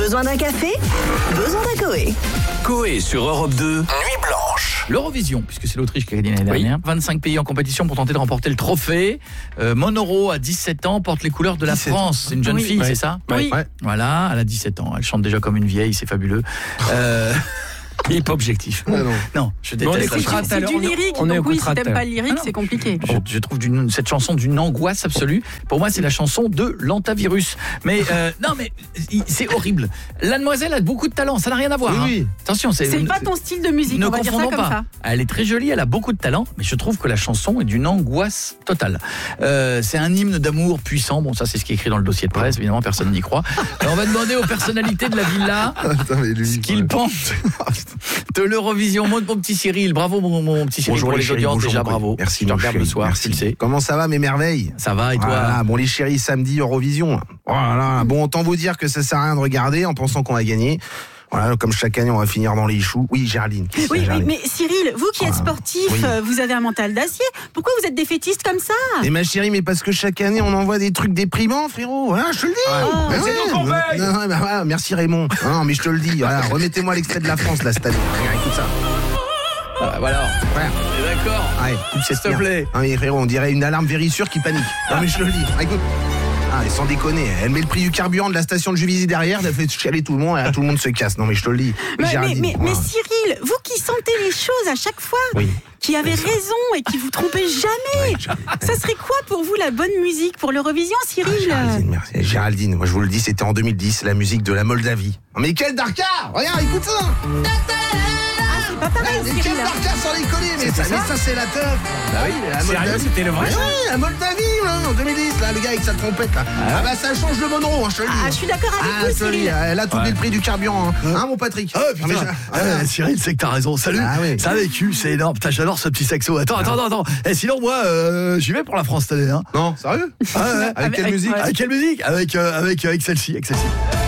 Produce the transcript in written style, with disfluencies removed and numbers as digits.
Besoin d'un café? Besoin d'un Coé. Coé sur Europe 2, Nuit Blanche. L'Eurovision, puisque c'est l'Autriche qui a gagné l'année dernière. 25 pays en compétition pour tenter de remporter le trophée. Monoro, à 17 ans, porte les couleurs de la France. C'est une jeune fille, c'est ça? Oui. Voilà, elle a 17 ans. Elle chante déjà comme une vieille, c'est fabuleux. Il n'est pas objectif. Non, je déteste la chanson. C'est du lyrique, donc oui, si t'aimes pas le lyrique, c'est compliqué. Je trouve cette chanson d'une angoisse absolue. Pour moi, c'est la chanson de l'antavirus. Mais non, mais c'est horrible. La demoiselle a beaucoup de talent, ça n'a rien à voir. Oui. Attention, C'est pas ton style de musique, ne on va dire ça confondons comme pas. ça. Elle est très jolie, elle a beaucoup de talent, mais je trouve que la chanson est d'une angoisse totale. C'est un hymne d'amour puissant. Bon, ça, c'est ce qui est écrit dans le dossier de presse. Évidemment, personne n'y croit. Alors, on va demander aux personnalités de la villa ce qu'ils pensent de l'Eurovision. Mon petit Cyril, bravo mon petit Cyril. Bonjour pour les les chéris, audiences, bonjour déjà mon bravo. Merci, je te mon regarde le chéri, soir, merci. tu le sais. Comment ça va mes merveilles? Ça va et toi? Voilà, bon les chéris, samedi Eurovision. Voilà, bon autant vous dire que ça sert à rien de regarder en pensant qu'on va gagner. Voilà, comme chaque année on va finir dans les choux. Oui Géraldine. Oui, mais Cyril, vous qui êtes sportif, oui. vous avez un mental d'acier. Pourquoi vous êtes défaitiste comme ça? Mais ma chérie, mais parce que chaque année on envoie des trucs déprimants, frérot. Voilà, je te le dis. Mais c'est nous qu'on paye. Non, mais voilà, merci Raymond. Non, mais je te le dis. Voilà, remettez-moi l'extrait de la France là cette année. Regarde, écoute ça. Voilà. Ouais. T'es d'accord? Ouais, S'il te plaît. Ah mais frérot, on dirait une alarme vérissure qui panique. Non mais je te le dis. Ah, écoute. Ah, et sans déconner, elle met le prix du carburant de la station de Juvisy derrière, elle fait chialer tout le monde, et là, tout le monde se casse. Non mais je te le dis. Mais Géraldine, voilà. Cyril, vous qui sentez les choses à chaque fois, Oui. qui avez raison et qui vous trompez jamais, ça serait quoi pour vous la bonne musique pour l'Eurovision, Cyril? Géraldine, merci. Géraldine, moi je vous le dis, c'était en 2010, la musique de la Moldavie. Mais quel Darkar! Regarde, écoute ça! C'est pas pareil, Mais Cyril. quel Darkar sans déconner! Mais ça c'est la teuf! Bah oui, la Moldavie. C'était le vrai? Mais oui, la Moldavie, là, en 2010, là, le gars avec sa trompette, là. Ah bah ça change de Monroe, hein, je te le dis. Ah, je suis d'accord avec Ah, vous, je te le dis, Cyril. elle a tout le prix du carburant, hein, mon Patrick? Ah putain. Non, mais Cyril, c'est que t'as raison. Salut. Ah oui. Ça a vécu, c'est énorme. Putain, j'adore ce petit saxo. Attends. Et sinon, moi, j'y vais pour la France cette année. Hein. Non, sérieux? Ah, ouais. Avec quelle musique? Avec quelle musique? Avec celle-ci.